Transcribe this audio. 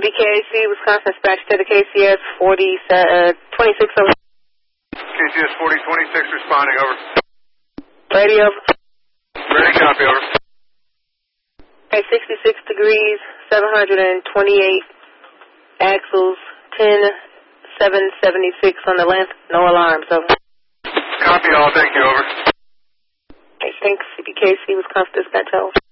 CBKC, Wisconsin dispatch to the KCS 26 over. KCS 4026 responding, over. Radio. Ready, copy, over. Okay, 66 degrees, 728 axles, 10,776 on the length, no alarms, over. Copy all, thank you, over. Okay, thanks, CBKC, Wisconsin dispatch, over.